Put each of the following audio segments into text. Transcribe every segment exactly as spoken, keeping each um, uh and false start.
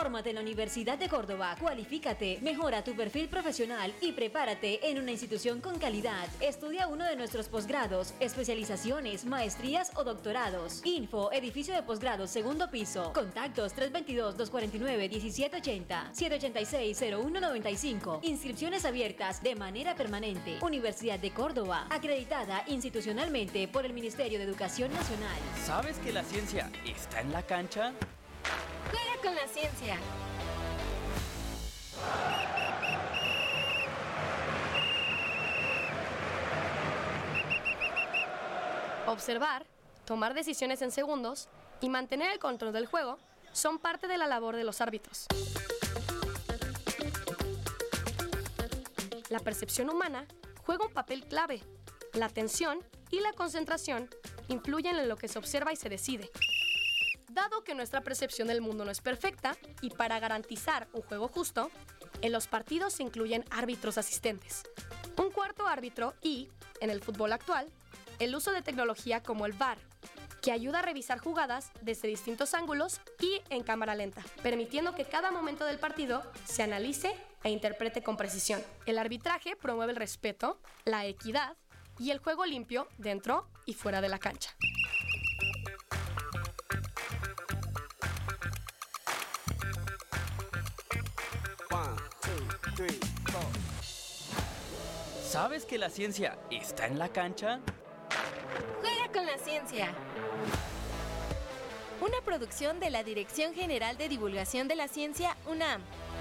Fórmate en la Universidad de Córdoba, cualifícate, mejora tu perfil profesional y prepárate en una institución con calidad. Estudia uno de nuestros posgrados, especializaciones, maestrías o doctorados. Info, edificio de posgrados, segundo piso. Contactos tres dos dos, dos cuatro nueve, uno siete ocho cero, siete ocho seis, cero uno nueve cinco. Inscripciones abiertas de manera permanente. Universidad de Córdoba, acreditada institucionalmente por el Ministerio de Educación Nacional. ¿Sabes que la ciencia está en la cancha? Juega con la ciencia. Observar, tomar decisiones en segundos y mantener el control del juego son parte de la labor de los árbitros. La percepción humana juega un papel clave. La atención y la concentración influyen en lo que se observa y se decide. Dado que nuestra percepción del mundo no es perfecta y para garantizar un juego justo, en los partidos se incluyen árbitros asistentes, un cuarto árbitro y, en el fútbol actual, el uso de tecnología como el V A R, que ayuda a revisar jugadas desde distintos ángulos y en cámara lenta, permitiendo que cada momento del partido se analice e interprete con precisión. El arbitraje promueve el respeto, la equidad y el juego limpio dentro y fuera de la cancha. ¿Sabes que la ciencia está en la cancha? Juega con la ciencia. Una producción de la Dirección General de Divulgación de la Ciencia, UNAM.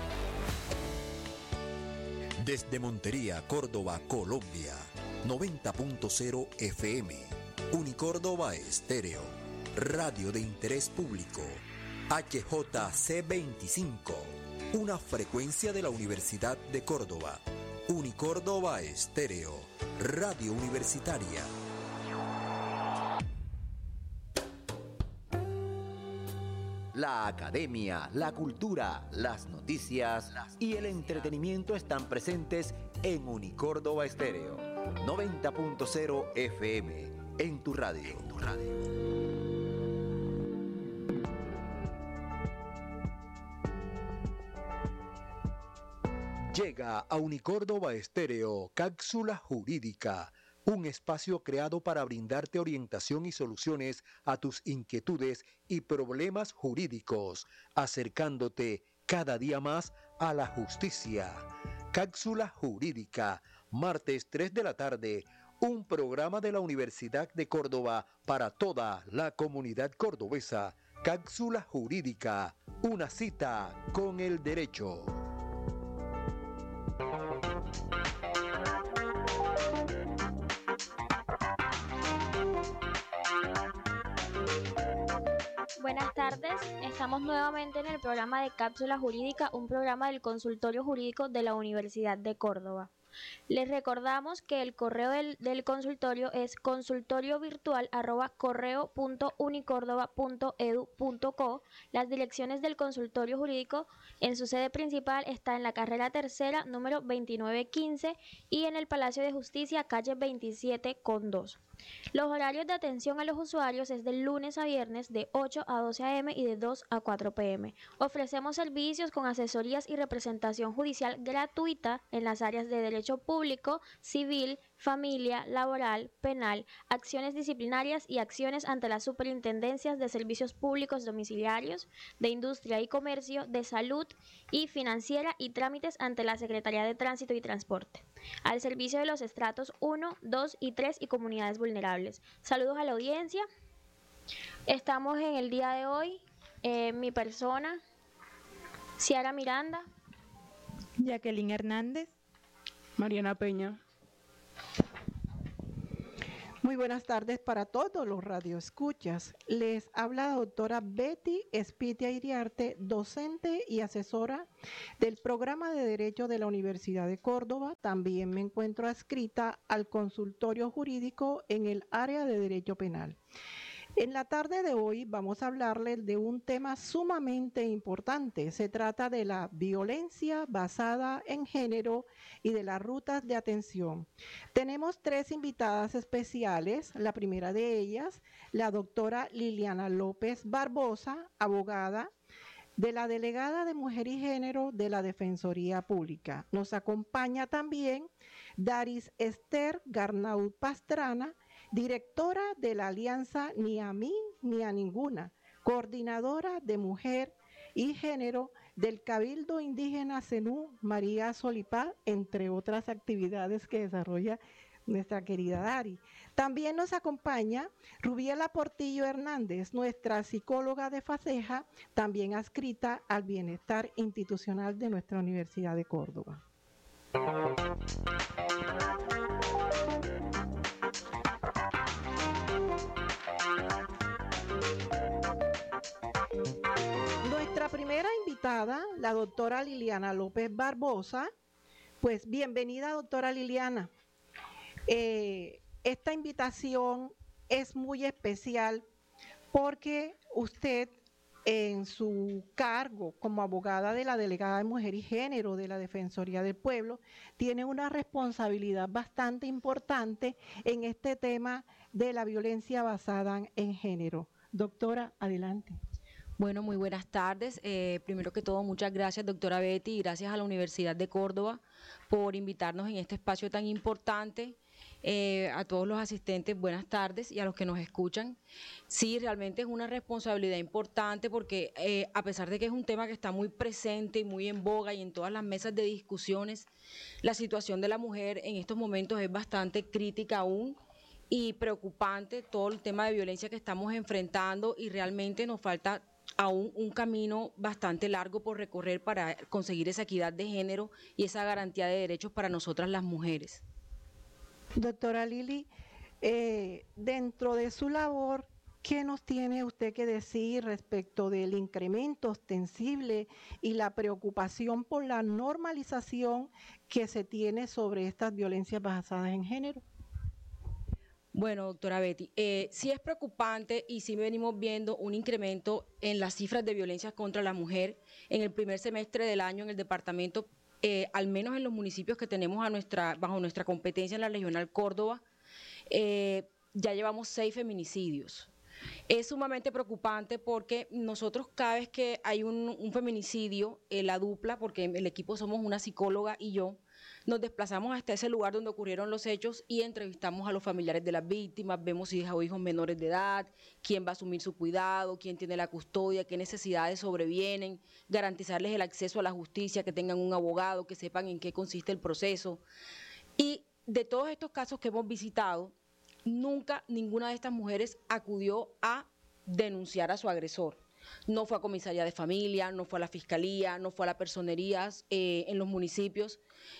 Desde Montería, Córdoba, Colombia, noventa punto cero F M. Unicórdoba Estéreo. Radio de interés público. H J C veinticinco. Una frecuencia de la Universidad de Córdoba. Unicórdoba Estéreo. Radio Universitaria. La academia, la cultura, las noticias y el entretenimiento están presentes en Unicórdoba Estéreo. noventa punto cero F M. En tu radio. En tu radio. Llega a Unicórdoba Estéreo, Cápsula Jurídica, un espacio creado para brindarte orientación y soluciones a tus inquietudes y problemas jurídicos, acercándote cada día más a la justicia. Cápsula Jurídica, martes tres de la tarde, un programa de la Universidad de Córdoba para toda la comunidad cordobesa. Cápsula Jurídica, una cita con el derecho. Buenas tardes, estamos nuevamente en el programa de Cápsula Jurídica, un programa del Consultorio Jurídico de la Universidad de Córdoba. Les recordamos que el correo del, del consultorio es consultoriovirtual arroba correo punto unicórdoba punto edu punto co. Las direcciones del consultorio jurídico en su sede principal está en la carrera tercera, número veintinueve quince, y en el Palacio de Justicia, calle veintisiete con dos. Los horarios de atención a los usuarios es de lunes a viernes de ocho a doce a eme y de dos a cuatro pe eme. Ofrecemos servicios con asesorías y representación judicial gratuita en las áreas de derecho público, civil, familia, laboral, penal, acciones disciplinarias y acciones ante las superintendencias de servicios públicos domiciliarios, de industria y comercio, de salud y financiera y trámites ante la Secretaría de Tránsito y Transporte. Al servicio de los estratos uno, dos y tres y comunidades vulnerables. Saludos a la audiencia. Estamos en el día de hoy, eh, mi persona, Ciara Miranda, Jacqueline Hernández, Mariana Peña. Muy buenas tardes para todos los radioescuchas. Les habla la doctora Betty Espitia Iriarte, docente y asesora del programa de Derecho de la Universidad de Córdoba. También me encuentro adscrita al consultorio jurídico en el área de Derecho Penal. En la tarde de hoy vamos a hablarles de un tema sumamente importante. Se trata de la violencia basada en género y de las rutas de atención. Tenemos tres invitadas especiales. La primera de ellas, la doctora Liliana López Barbosa, abogada, de la Delegada de Mujer y Género de la Defensoría Pública. Nos acompaña también Daris Esther Garnaud Pastrana, directora de la Alianza Ni a mí ni a ninguna, coordinadora de Mujer y Género del Cabildo Indígena Zenú María Solipá, entre otras actividades que desarrolla nuestra querida Dari. También nos acompaña Rubiela Portillo Hernández, nuestra psicóloga de FACEJA, también adscrita al bienestar institucional de nuestra Universidad de Córdoba. Nuestra primera invitada, la doctora Liliana López Barbosa. Pues bienvenida, doctora Liliana. Eh, esta invitación es muy especial porque usted, en su cargo como abogada de la Delegada de Mujer y Género de la Defensoría del Pueblo, tiene una responsabilidad bastante importante en este tema de la violencia basada en género. Doctora, adelante. Bueno, muy buenas tardes. Eh, primero que todo, muchas gracias, doctora Betty, y gracias a la Universidad de Córdoba por invitarnos en este espacio tan importante. Eh, a todos los asistentes, buenas tardes, y a los que nos escuchan. Sí, realmente es una responsabilidad importante porque eh, a pesar de que es un tema que está muy presente y muy en boga y en todas las mesas de discusiones, la situación de la mujer en estos momentos es bastante crítica aún y preocupante, todo el tema de violencia que estamos enfrentando, y realmente nos falta aún un camino bastante largo por recorrer para conseguir esa equidad de género y esa garantía de derechos para nosotras las mujeres. Doctora Lili, eh, dentro de su labor, ¿qué nos tiene usted que decir respecto del incremento ostensible y la preocupación por la normalización que se tiene sobre estas violencias basadas en género? Bueno, doctora Betty, eh, sí es preocupante y sí venimos viendo un incremento en las cifras de violencia contra la mujer. En el primer semestre del año en el departamento, Eh, al menos en los municipios que tenemos a nuestra, bajo nuestra competencia en la Regional Córdoba, eh, ya llevamos seis feminicidios. Es sumamente preocupante porque nosotros cada vez que hay un, un feminicidio, eh, la dupla, porque el equipo somos una psicóloga y yo, nos desplazamos hasta ese lugar donde ocurrieron los hechos y entrevistamos a los familiares de las víctimas, vemos si hijas o hijos menores de edad, quién va a asumir su cuidado, quién tiene la custodia, qué necesidades sobrevienen, garantizarles el acceso a la justicia, que tengan un abogado, que sepan en qué consiste el proceso. Y de todos estos casos que hemos visitado, nunca ninguna de estas mujeres acudió a denunciar a su agresor. No fue a comisaría de familia, no fue a la fiscalía, no fue a las personerías eh, en los municipios.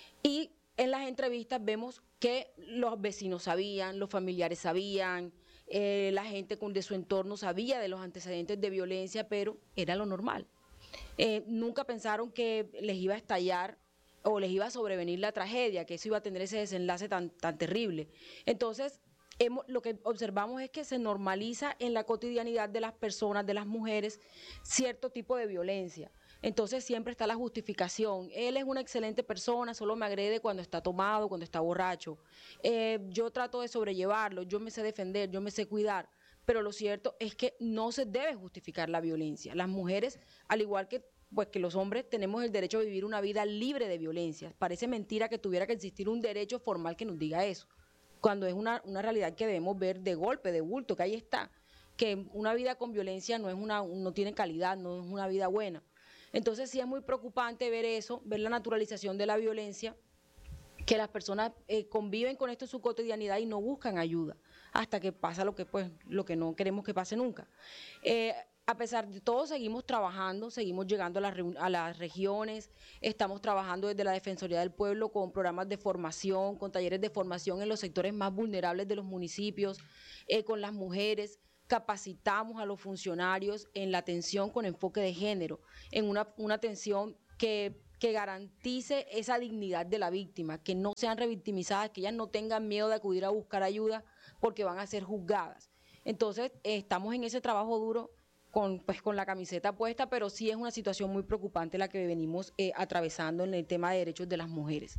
Y en las entrevistas vemos que los vecinos sabían, los familiares sabían, eh, la gente con, de su entorno sabía de los antecedentes de violencia, pero era lo normal. Eh, nunca pensaron que les iba a estallar o les iba a sobrevenir la tragedia, que eso iba a tener ese desenlace tan, tan terrible. Entonces, hemos, lo que observamos es que se normaliza en la cotidianidad de las personas, de las mujeres, cierto tipo de violencia. Entonces siempre está la justificación. Él es una excelente persona, solo me agrede cuando está tomado, cuando está borracho. Eh, yo trato de sobrellevarlo, yo me sé defender, yo me sé cuidar. Pero lo cierto es que no se debe justificar la violencia. Las mujeres, al igual que, pues, que los hombres, tenemos el derecho a vivir una vida libre de violencia. Parece mentira que tuviera que existir un derecho formal que nos diga eso, cuando es una, una realidad que debemos ver de golpe, de bulto, que ahí está. Que una vida con violencia no, es una, no tiene calidad, no es una vida buena. Entonces sí es muy preocupante ver eso, ver la naturalización de la violencia, que las personas eh, conviven con esto en su cotidianidad y no buscan ayuda, hasta que pasa lo que, pues, lo que no queremos que pase nunca. Eh, a pesar de todo, seguimos trabajando, seguimos llegando a las, a las regiones, estamos trabajando desde la Defensoría del Pueblo con programas de formación, con talleres de formación en los sectores más vulnerables de los municipios, eh, con las mujeres. Capacitamos a los funcionarios en la atención con enfoque de género, en una, una atención que, que garantice esa dignidad de la víctima, que no sean revictimizadas, que ellas no tengan miedo de acudir a buscar ayuda porque van a ser juzgadas. Entonces, eh, estamos en ese trabajo duro con, pues, con la camiseta puesta, pero sí es una situación muy preocupante la que venimos eh, atravesando en el tema de derechos de las mujeres.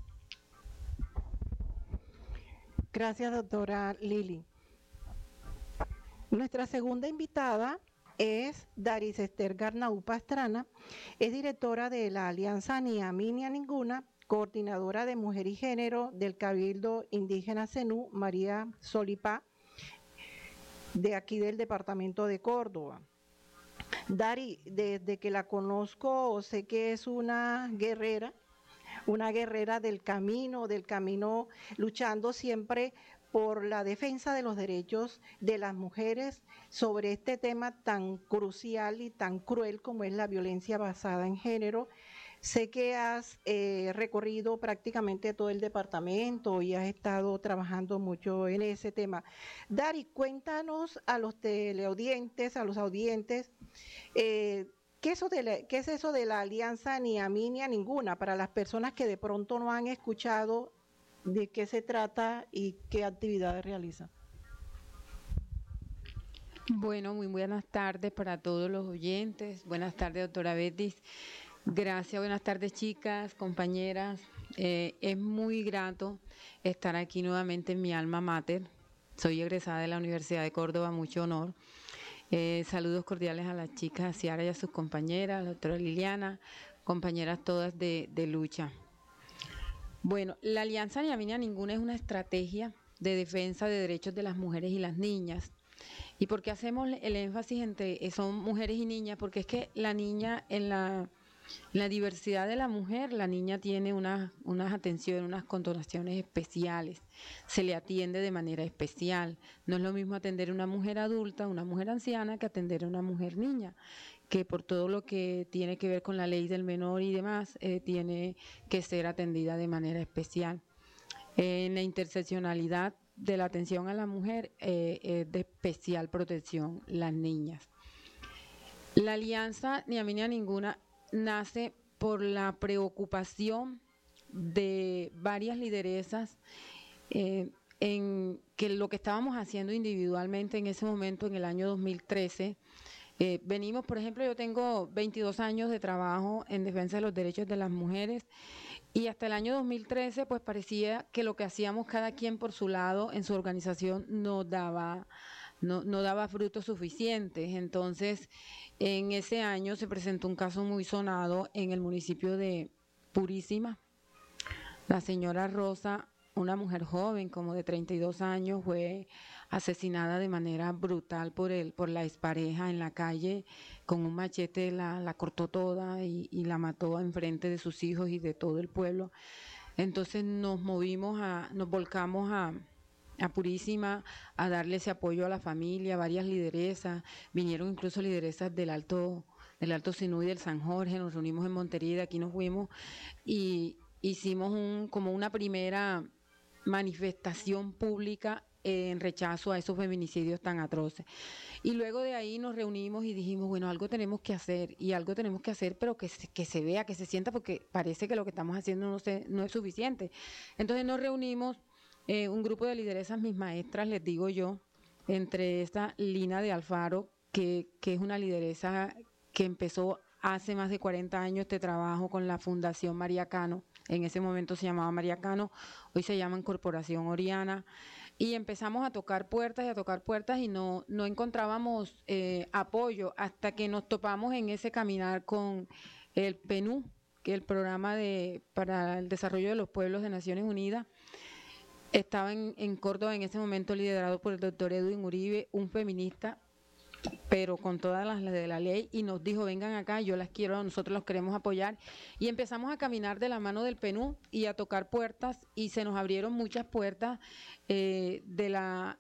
Gracias, doctora Lili. Nuestra segunda invitada es Daris Esther Garnaú Pastrana, es directora de la Alianza Ni a mí ni a ninguna, coordinadora de Mujer y Género del Cabildo Indígena Zenú, María Solipá, de aquí del departamento de Córdoba. Dari, desde que la conozco, sé que es una guerrera, una guerrera del camino, del camino luchando siempre por la defensa de los derechos de las mujeres sobre este tema tan crucial y tan cruel como es la violencia basada en género. Sé que has eh, recorrido prácticamente todo el departamento y has estado trabajando mucho en ese tema. Dari, cuéntanos a los teleaudientes, a los audientes, eh, ¿qué, eso de la, ¿qué es eso de la Alianza Ni a mí ni a ninguna? Para las personas que de pronto no han escuchado de qué se trata y qué actividades realiza. Bueno, muy buenas tardes para todos los oyentes. Buenas tardes, doctora Betty. Gracias, buenas tardes, chicas, compañeras. Eh, es muy grato estar aquí nuevamente en mi alma mater. Soy egresada de la Universidad de Córdoba, mucho honor. Eh, saludos cordiales a las chicas, a Ciara y a sus compañeras, a la doctora Liliana, compañeras todas de, de lucha. Bueno, la Alianza Ni a mí ni a ninguna es una estrategia de defensa de derechos de las mujeres y las niñas. ¿Y por qué hacemos el énfasis entre son mujeres y niñas? Porque es que la niña en la... La diversidad de la mujer, la niña tiene unas, unas atenciones, unas connotaciones especiales, se le atiende de manera especial. No es lo mismo atender a una mujer adulta, una mujer anciana, que atender a una mujer niña, que por todo lo que tiene que ver con la ley del menor y demás, eh, tiene que ser atendida de manera especial. Eh, en la interseccionalidad de la atención a la mujer, eh, es de especial protección las niñas. La Alianza Ni a mí ni a ninguna nace por la preocupación de varias lideresas eh, en que lo que estábamos haciendo individualmente en ese momento, en el año dos mil trece, eh, venimos, por ejemplo, yo tengo veintidós años de trabajo en defensa de los derechos de las mujeres y hasta el año dos mil trece pues parecía que lo que hacíamos cada quien por su lado en su organización no daba No, no daba frutos suficientes. Entonces, en ese año se presentó un caso muy sonado en el municipio de Purísima. La señora Rosa, una mujer joven, como de treinta y dos años, fue asesinada de manera brutal por él, por la expareja en la calle, con un machete la, la cortó toda y, y la mató enfrente de sus hijos y de todo el pueblo. Entonces nos movimos, a, nos volcamos a... a Purísima, a darle ese apoyo a la familia, varias lideresas, vinieron incluso lideresas del Alto, del Alto Zenú y del San Jorge, nos reunimos en Montería, de aquí nos fuimos y hicimos un, como una primera manifestación pública en rechazo a esos feminicidios tan atroces. Y luego de ahí nos reunimos y dijimos, bueno, algo tenemos que hacer, y algo tenemos que hacer, pero que se, que se vea, que se sienta, porque parece que lo que estamos haciendo no, se, no es suficiente. Entonces nos reunimos, Eh, un grupo de lideresas, mis maestras, les digo yo, entre esta Lina de Alfaro, que, que es una lideresa que empezó hace más de cuarenta años este trabajo con la Fundación María Cano, en ese momento se llamaba María Cano, hoy se llama Corporación Oriana, y empezamos a tocar puertas y a tocar puertas y no, no encontrábamos eh, apoyo hasta que nos topamos en ese caminar con el PNUD, que es el Programa de, para el Desarrollo de los Pueblos de Naciones Unidas. Estaba en, en Córdoba en ese momento liderado por el doctor Edwin Uribe, un feminista, pero con todas las de la ley, y nos dijo, vengan acá, yo las quiero, nosotros los queremos apoyar. Y empezamos a caminar de la mano del PNUD y a tocar puertas, y se nos abrieron muchas puertas eh, de la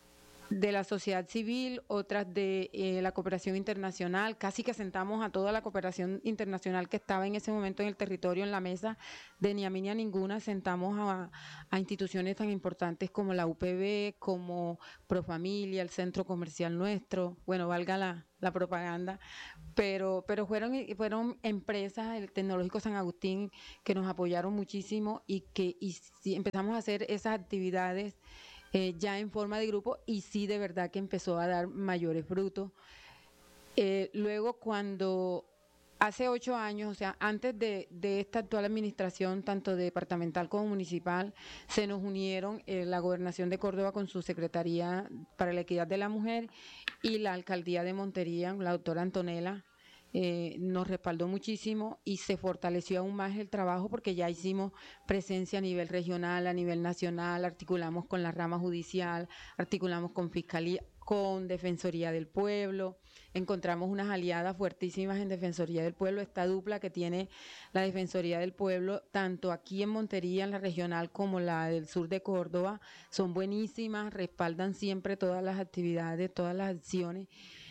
de la sociedad civil, otras de eh, la cooperación internacional. Casi que sentamos a toda la cooperación internacional que estaba en ese momento en el territorio en la mesa de Ni a mí ni a ninguna. Sentamos a, a instituciones tan importantes como la U P B, como Profamilia, el Centro Comercial Nuestro, bueno, valga la, la propaganda, pero, pero fueron, fueron empresas, el Tecnológico San Agustín, que nos apoyaron muchísimo y que y, y empezamos a hacer esas actividades Eh, ya en forma de grupo, y sí, de verdad que empezó a dar mayores frutos. Eh, luego, cuando hace ocho años, o sea, antes de, de esta actual administración, tanto departamental como municipal, se nos unieron eh, la Gobernación de Córdoba con su Secretaría para la Equidad de la Mujer y la Alcaldía de Montería, la doctora Antonella, eh, nos respaldó muchísimo y se fortaleció aún más el trabajo porque ya hicimos presencia a nivel regional, a nivel nacional, articulamos con la rama judicial, articulamos con Fiscalía, con Defensoría del Pueblo, encontramos unas aliadas fuertísimas en Defensoría del Pueblo, esta dupla que tiene la Defensoría del Pueblo, tanto aquí en Montería, en la regional, como la del sur de Córdoba, son buenísimas, respaldan siempre todas las actividades, todas las acciones,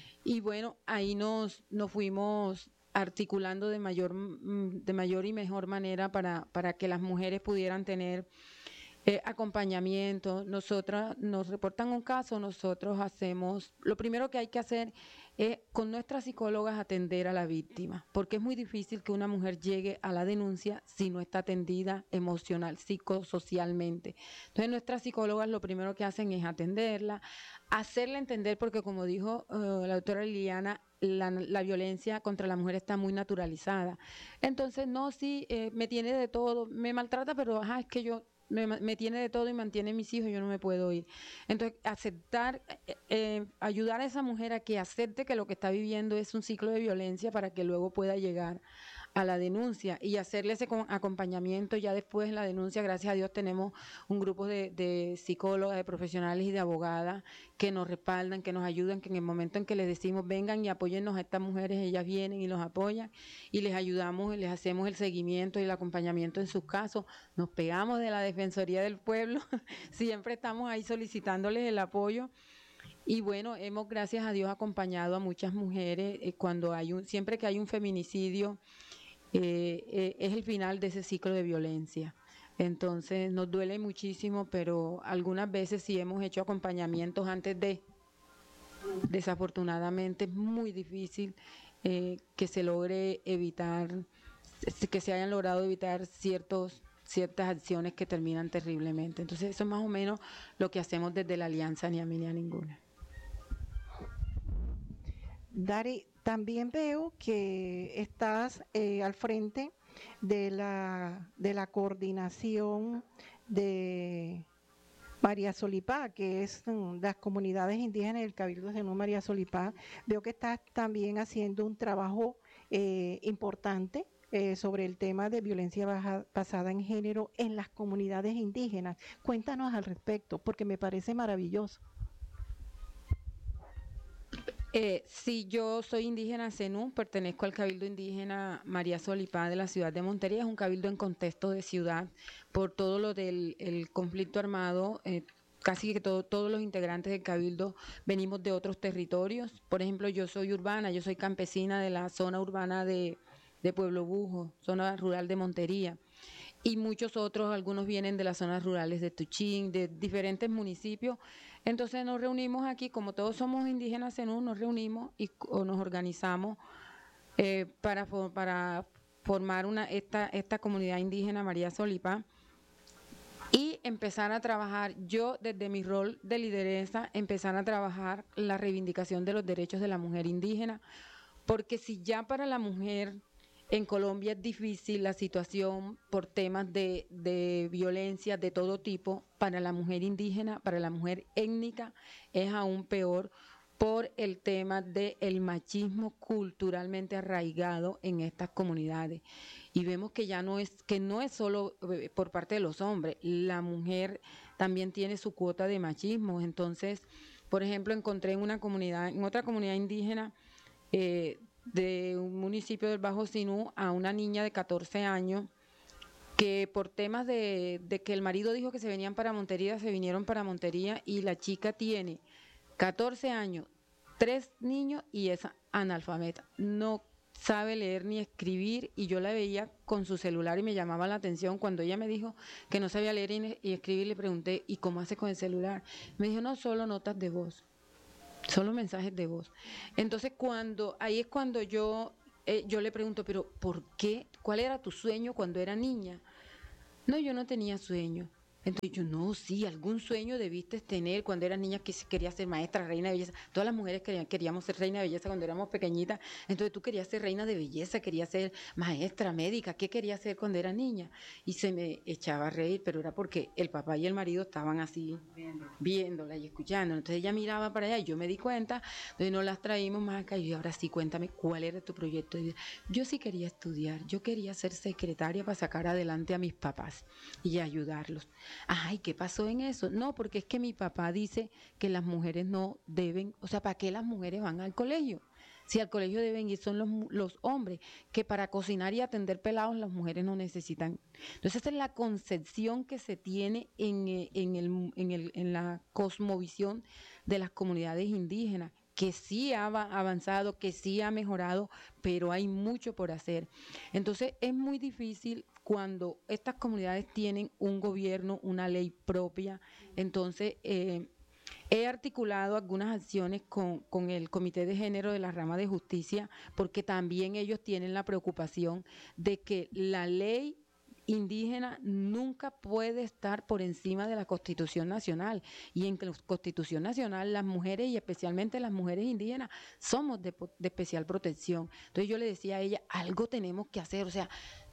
y bueno, ahí nos, nos fuimos articulando de mayor, de mayor y mejor manera para, para que las mujeres pudieran tener Eh, acompañamiento. Nosotras nos reportan un caso, nosotros hacemos, lo primero que hay que hacer es con nuestras psicólogas atender a la víctima, porque es muy difícil que una mujer llegue a la denuncia si no está atendida emocional, psicosocialmente. Entonces nuestras psicólogas lo primero que hacen es atenderla, hacerla entender, porque como dijo uh, la doctora Liliana, la, la violencia contra la mujer está muy naturalizada. Entonces, no, sí, eh, me tiene de todo, me maltrata, pero ajá, es que yo Me, me tiene de todo y mantiene a mis hijos, yo no me puedo ir. Entonces, aceptar, eh, eh, ayudar a esa mujer a que acepte que lo que está viviendo es un ciclo de violencia para que luego pueda llegar a la denuncia y hacerle ese acompañamiento. Ya después de la denuncia, gracias a Dios, tenemos un grupo de, de psicólogas, de profesionales y de abogadas que nos respaldan, que nos ayudan, que en el momento en que les decimos vengan y apóyennos a estas mujeres, ellas vienen y los apoyan y les ayudamos y les hacemos el seguimiento y el acompañamiento en sus casos. Nos pegamos de la Defensoría del Pueblo, siempre estamos ahí solicitándoles el apoyo. Y bueno, hemos, gracias a Dios, acompañado a muchas mujeres eh, cuando hay un, siempre que hay un feminicidio, eh, eh, es el final de ese ciclo de violencia. Entonces nos duele muchísimo, pero algunas veces sí hemos hecho acompañamientos antes de. Desafortunadamente es muy difícil eh, que se logre evitar, que se hayan logrado evitar ciertos ciertas acciones que terminan terriblemente. Entonces eso es más o menos lo que hacemos desde la Alianza Ni a mí ni a ninguna. Dari, también veo que estás eh, al frente de la, de la coordinación de María Solipá, que es um, las comunidades indígenas del Cabildo de Zenú María Solipá. Veo que estás también haciendo un trabajo eh, importante eh, sobre el tema de violencia baja, basada en género en las comunidades indígenas. Cuéntanos al respecto, porque me parece maravilloso. Eh, sí, yo soy indígena Zenú, pertenezco al Cabildo Indígena María Solipá de la ciudad de Montería. Es un cabildo en contexto de ciudad por todo lo del el conflicto armado. Eh, casi que todo, todos los integrantes del cabildo venimos de otros territorios. Por ejemplo, yo soy urbana, yo soy campesina de la zona urbana de, de Pueblo Bujo, zona rural de Montería. Y muchos otros, algunos vienen de las zonas rurales de Tuchín, de diferentes municipios. Entonces nos reunimos aquí, como todos somos indígenas Zenú, nos reunimos y o nos organizamos eh, para, para formar una esta, esta comunidad indígena María Solipá y empezar a trabajar, yo desde mi rol de lideresa, empezar a trabajar la reivindicación de los derechos de la mujer indígena, porque si ya para la mujer en Colombia es difícil la situación por temas de, de violencia de todo tipo, para la mujer indígena, para la mujer étnica, es aún peor por el tema del machismo culturalmente arraigado en estas comunidades. Y vemos que ya no es, que no es solo por parte de los hombres, la mujer también tiene su cuota de machismo. Entonces, por ejemplo, encontré en una comunidad, en otra comunidad indígena, eh, de un municipio del Bajo Zenú a una niña de catorce años que por temas de, de que el marido dijo que se venían para Montería, se vinieron para Montería y la chica tiene catorce años, tres niños y es analfabeta, no sabe leer ni escribir y yo la veía con su celular y me llamaba la atención cuando ella me dijo que no sabía leer y, y escribir, le pregunté ¿y cómo hace con el celular? Me dijo no, solo notas de voz. Solo mensajes de voz. Entonces, cuando ahí es cuando yo, eh, yo le pregunto, pero ¿por qué? ¿Cuál era tu sueño cuando era niña? No, yo no tenía sueño. Entonces yo, no, sí, algún sueño debiste tener cuando eras niña, que querías ser maestra, reina de belleza. Todas las mujeres querían, queríamos ser reina de belleza cuando éramos pequeñitas. Entonces tú querías ser reina de belleza, querías ser maestra, médica. ¿Qué querías ser cuando era niña? Y se me echaba a reír, pero era porque el papá y el marido estaban así, viéndola y escuchando. Entonces ella miraba para allá y yo me di cuenta. Entonces nos las traímos más acá y yo, ahora sí, cuéntame, ¿cuál era tu proyecto de vida? Yo sí quería estudiar, yo quería ser secretaria para sacar adelante a mis papás y ayudarlos. Ay, ¿qué pasó en eso? No, porque es que mi papá dice que las mujeres no deben, o sea, ¿para qué las mujeres van al colegio? Si al colegio deben ir son los, los hombres, que para cocinar y atender pelados las mujeres no necesitan. Entonces esa es la concepción que se tiene en, en, el, en, el, en la cosmovisión de las comunidades indígenas, que sí ha avanzado, que sí ha mejorado, pero hay mucho por hacer. Entonces es muy difícil cuando estas comunidades tienen un gobierno, una ley propia. Entonces eh, he articulado algunas acciones con, con el Comité de Género de la Rama de Justicia, porque también ellos tienen la preocupación de que la ley indígena nunca puede estar por encima de la Constitución Nacional, y en la Constitución Nacional las mujeres, y especialmente las mujeres indígenas, somos de, de especial protección. Entonces yo le decía a ella, algo tenemos que hacer, o sea,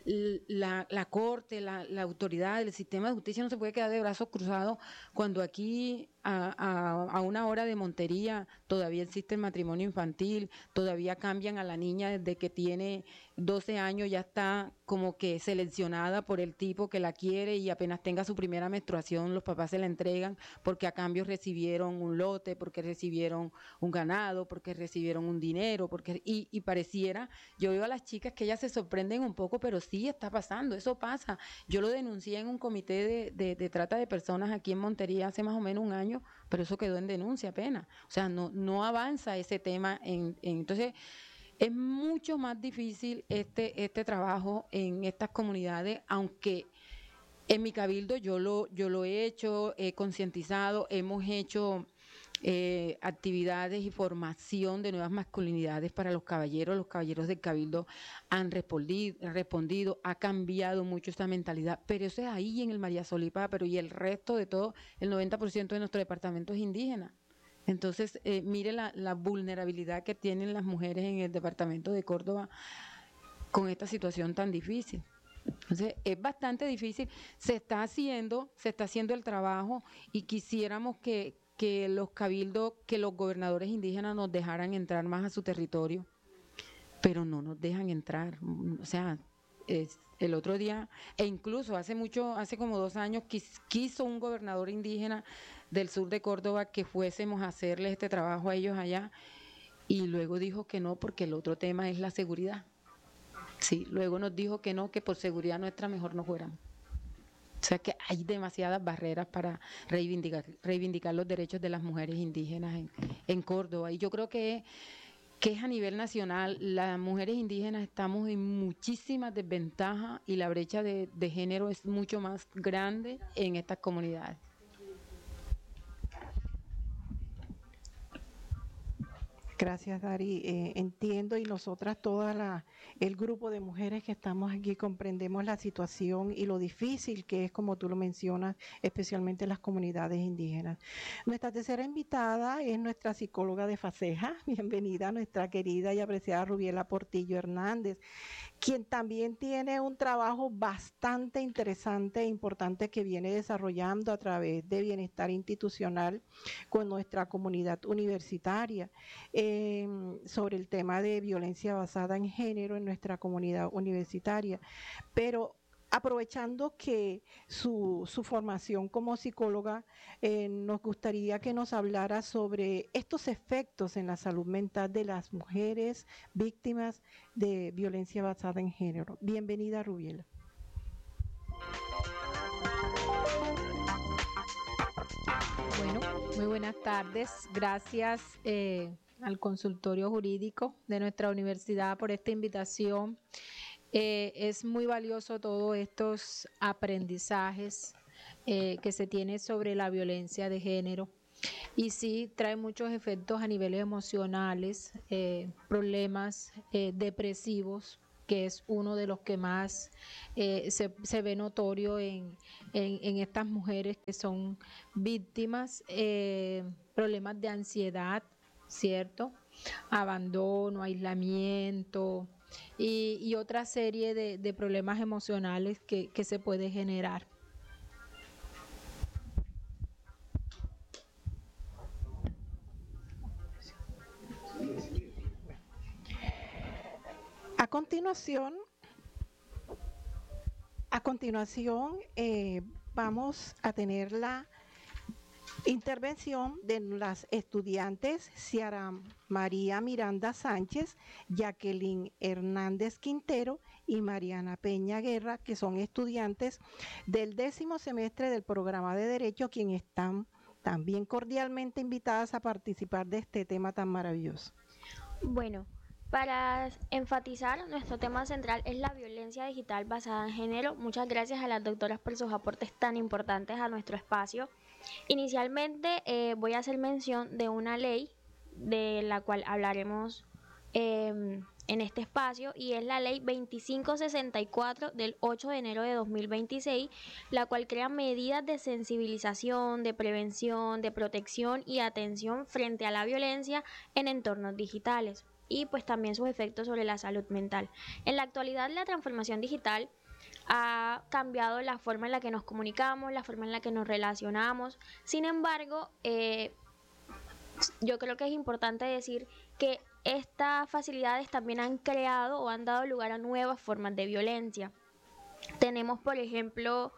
la, la corte, la, la autoridad, el sistema de justicia no se puede quedar de brazos cruzados cuando aquí a, a, a una hora de Montería todavía existe el matrimonio infantil, todavía cambian a la niña desde que tiene doce años, ya está como que seleccionada por el tipo que la quiere, y apenas tenga su primera menstruación los papás se la entregan porque a cambio recibieron un lote, porque recibieron un ganado, porque recibieron un dinero, porque y, y pareciera, yo veo a las chicas que ellas se sorprenden un poco, pero sí está pasando, eso pasa. Yo lo denuncié en un comité de, de, de trata de personas aquí en Montería hace más o menos un año, pero eso quedó en denuncia apenas, o sea, no, no avanza ese tema. En, en, entonces, es mucho más difícil este, este trabajo en estas comunidades, aunque en mi cabildo yo lo, yo lo he hecho, he concientizado, hemos hecho eh, actividades y formación de nuevas masculinidades para los caballeros. Los caballeros del cabildo han respondido, respondido, ha cambiado mucho esta mentalidad, pero eso es ahí en el María Solipá, pero y el resto de todo, el noventa por ciento de nuestro departamento es indígena. Entonces, eh, mire la, la vulnerabilidad que tienen las mujeres en el departamento de Córdoba con esta situación tan difícil. Entonces, es bastante difícil. Se está haciendo, se está haciendo el trabajo, y quisiéramos que, que los cabildos, que los gobernadores indígenas nos dejaran entrar más a su territorio, pero no nos dejan entrar. O sea, es, el otro día, e incluso hace mucho, hace como dos años, quis, quiso un gobernador indígena del sur de Córdoba que fuésemos a hacerles este trabajo a ellos allá, y luego dijo que no, porque el otro tema es la seguridad. Sí, luego nos dijo que no, que por seguridad nuestra mejor no fuéramos. O sea que hay demasiadas barreras para reivindicar, reivindicar los derechos de las mujeres indígenas en, en Córdoba, y yo creo que que es a nivel nacional. Las mujeres indígenas estamos en muchísimas desventajas, y la brecha de, de género es mucho más grande en estas comunidades. Gracias, Dari. Eh, entiendo, y nosotras, toda la, el grupo de mujeres que estamos aquí, comprendemos la situación y lo difícil que es, como tú lo mencionas, especialmente las comunidades indígenas. Nuestra tercera invitada es nuestra psicóloga de Faceja. Bienvenida, nuestra querida y apreciada Rubiela Portillo Hernández, quien también tiene un trabajo bastante interesante e importante que viene desarrollando a través de bienestar institucional con nuestra comunidad universitaria, eh, sobre el tema de violencia basada en género en nuestra comunidad universitaria. Pero aprovechando que su, su formación como psicóloga, eh, nos gustaría que nos hablara sobre estos efectos en la salud mental de las mujeres víctimas de violencia basada en género. Bienvenida, Rubiela. Bueno, muy buenas tardes. Gracias eh, al consultorio jurídico de nuestra universidad por esta invitación. Eh, es muy valioso todos estos aprendizajes eh, que se tiene sobre la violencia de género, y sí trae muchos efectos a niveles emocionales, eh, problemas eh, depresivos que es uno de los que más eh, se, se ve notorio en, en, en estas mujeres que son víctimas, eh, problemas de ansiedad, ¿cierto? Abandono, aislamiento y, y otra serie de, de problemas emocionales que, que se puede generar. A continuación, a continuación eh, vamos a tener la intervención de las estudiantes Ciara María Miranda Sánchez, Jacqueline Hernández Quintero y Mariana Peña Guerra, que son estudiantes del décimo semestre del programa de Derecho, quienes están también cordialmente invitadas a participar de este tema tan maravilloso. Bueno, para enfatizar, nuestro tema central es la violencia digital basada en género. Muchas gracias a las doctoras por sus aportes tan importantes a nuestro espacio. Inicialmente eh, voy a hacer mención de una ley de la cual hablaremos eh, en este espacio, y es la ley veinticinco sesenta y cuatro del ocho de enero de dos mil veintiséis, la cual crea medidas de sensibilización, de prevención, de protección y atención frente a la violencia en entornos digitales, y pues también sus efectos sobre la salud mental. En la actualidad, la transformación digital ha cambiado la forma en la que nos comunicamos, la forma en la que nos relacionamos. Sin embargo, eh, yo creo que es importante decir que estas facilidades también han creado o han dado lugar a nuevas formas de violencia. Tenemos, por ejemplo,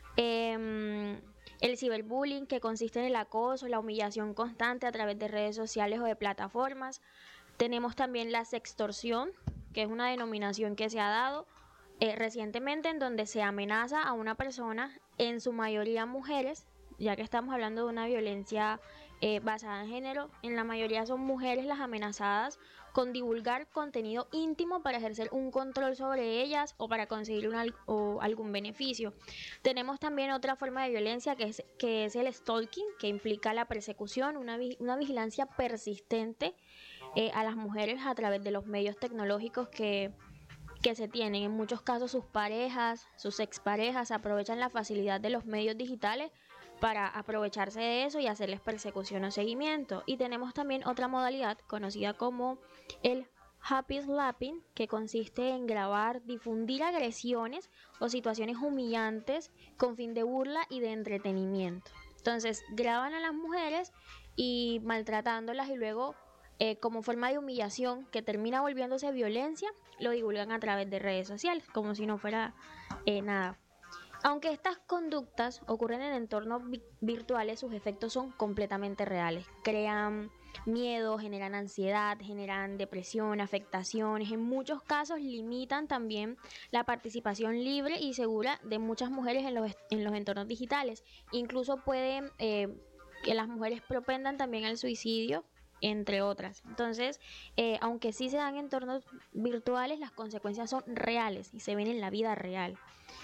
eh, el ciberbullying, que consiste en el acoso, la humillación constante a través de redes sociales o de plataformas. Tenemos también la sextorsión, que es una denominación que se ha dado eh, recientemente, en donde se amenaza a una persona, en su mayoría mujeres, ya que estamos hablando de una violencia eh, basada en género. En la mayoría son mujeres las amenazadas con divulgar contenido íntimo para ejercer un control sobre ellas o para conseguir un, o algún beneficio. Tenemos también otra forma de violencia que es, que es el stalking, que implica la persecución, una, una vigilancia persistente Eh, a las mujeres a través de los medios tecnológicos que, que se tienen. En muchos casos sus parejas, sus exparejas aprovechan la facilidad de los medios digitales para aprovecharse de eso y hacerles persecución o seguimiento. Y tenemos también otra modalidad conocida como el happy slapping, que consiste en grabar, difundir agresiones o situaciones humillantes con fin de burla y de entretenimiento. Entonces graban a las mujeres y maltratándolas, y luego Eh, como forma de humillación que termina volviéndose violencia, lo divulgan a través de redes sociales, como si no fuera eh, nada. Aunque estas conductas ocurren en entornos vi- virtuales, sus efectos son completamente reales. Crean miedo, generan ansiedad, generan depresión, afectaciones. En muchos casos limitan también la participación libre y segura de muchas mujeres en los, en los entornos digitales. Incluso pueden eh, que las mujeres propendan también al suicidio, entre otras. Entonces, eh, aunque sí se dan en entornos virtuales, las consecuencias son reales y se ven en la vida real.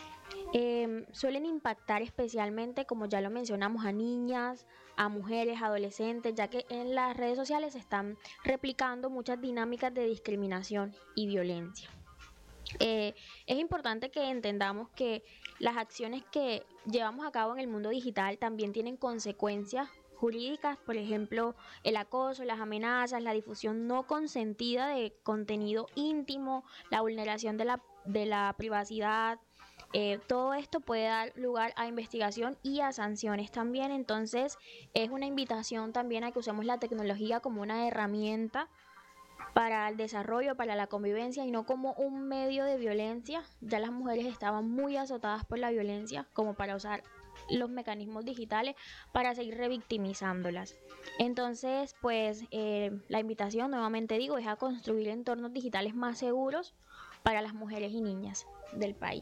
Eh, suelen impactar especialmente, como ya lo mencionamos, a niñas, a mujeres, adolescentes, ya que en las redes sociales se están replicando muchas dinámicas de discriminación y violencia. Eh, es importante que entendamos que las acciones que llevamos a cabo en el mundo digital también tienen consecuencias jurídicas, por ejemplo, el acoso, las amenazas, la difusión no consentida de contenido íntimo, la vulneración de la, de la privacidad. Eh, todo esto puede dar lugar a investigación y a sanciones también. Entonces, es una invitación también a que usemos la tecnología como una herramienta para el desarrollo, para la convivencia, y no como un medio de violencia. Ya las mujeres estaban muy azotadas por la violencia como para usar los mecanismos digitales para seguir revictimizándolas. Entonces, pues eh, la invitación, nuevamente digo, es a construir entornos digitales más seguros para las mujeres y niñas del país.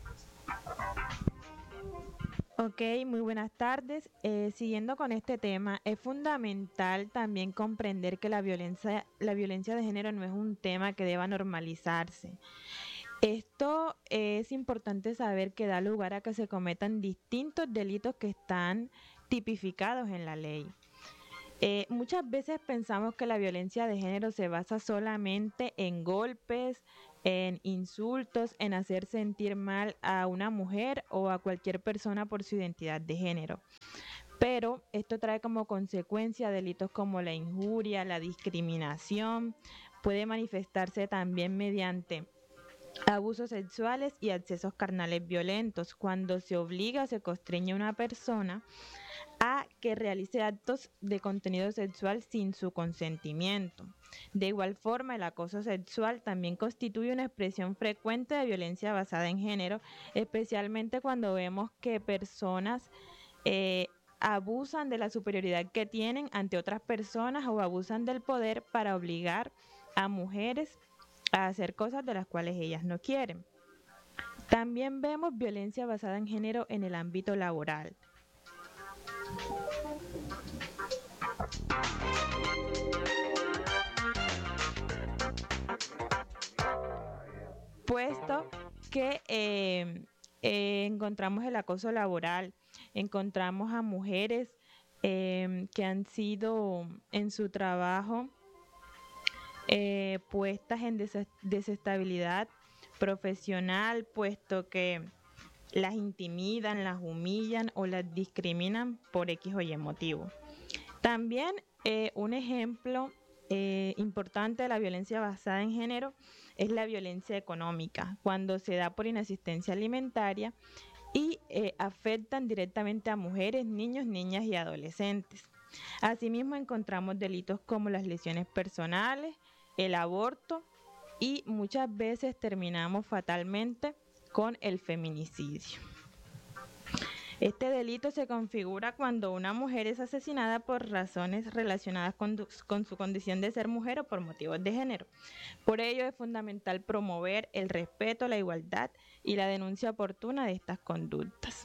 Ok, muy buenas tardes. Eh, siguiendo con este tema, es fundamental también comprender que la violencia, la violencia de género no es un tema que deba normalizarse. Esto es importante saber que da lugar a que se cometan distintos delitos que están tipificados en la ley. Eh, muchas veces pensamos que la violencia de género se basa solamente en golpes, en insultos, en hacer sentir mal a una mujer o a cualquier persona por su identidad de género. Pero esto trae como consecuencia delitos como la injuria, la discriminación, puede manifestarse también mediante abusos sexuales y accesos carnales violentos, cuando se obliga o se constreñe a una persona a que realice actos de contenido sexual sin su consentimiento. De igual forma, el acoso sexual también constituye una expresión frecuente de violencia basada en género, especialmente cuando vemos que personas eh, abusan de la superioridad que tienen ante otras personas o abusan del poder para obligar a mujeres a hacer cosas de las cuales ellas no quieren. También vemos violencia basada en género en el ámbito laboral. Puesto que eh, eh, encontramos el acoso laboral, encontramos a mujeres eh, que han sido en su trabajo eh, puestas en des- desestabilidad profesional, puesto que las intimidan, las humillan o las discriminan por X o Y motivo. También eh, un ejemplo eh, importante de la violencia basada en género es la violencia económica, cuando se da por inasistencia alimentaria y eh, afectan directamente a mujeres, niños, niñas y adolescentes. Asimismo, encontramos delitos como las lesiones personales, el aborto y muchas veces terminamos fatalmente con el feminicidio. Este delito se configura cuando una mujer es asesinada por razones relacionadas con, con su condición de ser mujer o por motivos de género. Por ello es fundamental promover el respeto, la igualdad y la denuncia oportuna de estas conductas.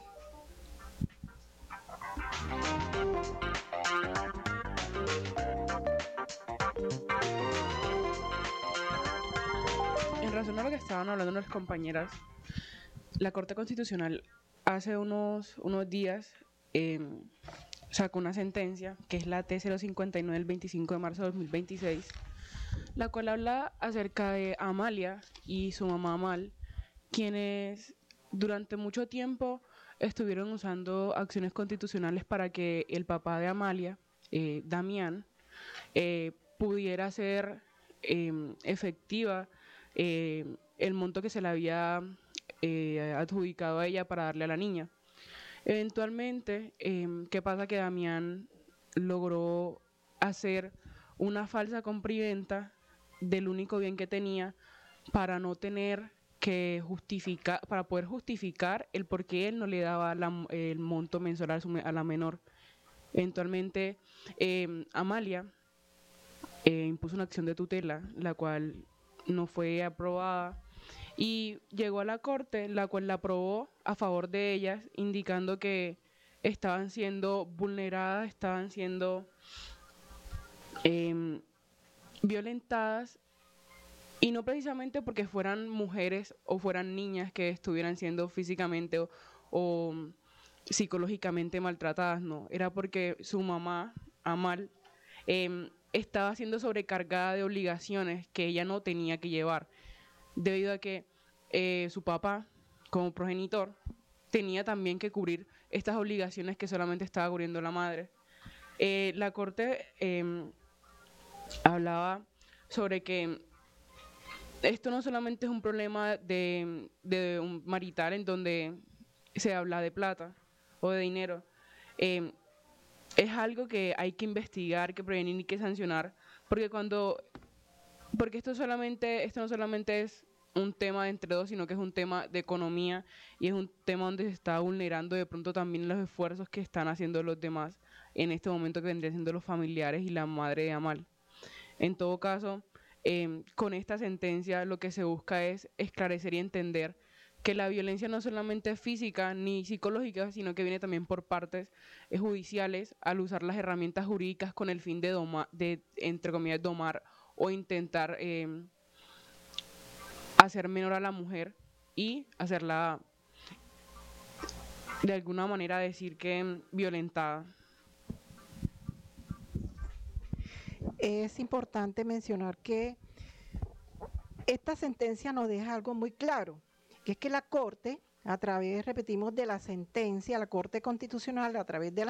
En razón a lo que estaban hablando las compañeras, la Corte Constitucional hace unos, unos días eh, sacó una sentencia, que es la T cero cincuenta y nueve del veinticinco de marzo de dos mil veintiséis, la cual habla acerca de Amalia y su mamá Amal, quienes durante mucho tiempo estuvieron usando acciones constitucionales para que el papá de Amalia, eh, Damián, eh, pudiera hacer eh, efectiva eh, el monto que se le había eh, adjudicado a ella para darle a la niña. Eventualmente, eh, ¿qué pasa? Que Damián logró hacer una falsa compraventa del único bien que tenía para no tener que justificar, para poder justificar el por qué él no le daba la, el monto mensual a, su, a la menor. Eventualmente, eh, Amalia eh, impuso una acción de tutela, la cual no fue aprobada, y llegó a la corte, la cual la aprobó a favor de ellas, indicando que estaban siendo vulneradas, estaban siendo eh, violentadas, y no precisamente porque fueran mujeres o fueran niñas que estuvieran siendo físicamente o, o psicológicamente maltratadas, no, era porque su mamá, Amal, eh, estaba siendo sobrecargada de obligaciones que ella no tenía que llevar, debido a que eh, su papá, como progenitor, tenía también que cubrir estas obligaciones que solamente estaba cubriendo la madre. Eh, la corte eh, hablaba sobre que esto no solamente es un problema de, de un marital en donde se habla de plata o de dinero, eh, es algo que hay que investigar, que prevenir y que sancionar, porque cuando, porque esto solamente, esto no solamente es un tema de entre dos, sino que es un tema de economía y es un tema donde se está vulnerando de pronto también los esfuerzos que están haciendo los demás en este momento, que vendrían siendo los familiares y la madre de Amal. En todo caso, eh, con esta sentencia lo que se busca es esclarecer y entender que la violencia no solamente es física ni psicológica, sino que viene también por partes eh, judiciales, al usar las herramientas jurídicas con el fin de, doma, de entre comillas, domar o intentar eh, hacer menor a la mujer y hacerla, de alguna manera, decir que violentada. Es importante mencionar que esta sentencia nos deja algo muy claro, que es que la Corte, a través, repetimos, de la sentencia, la Corte Constitucional, a través de la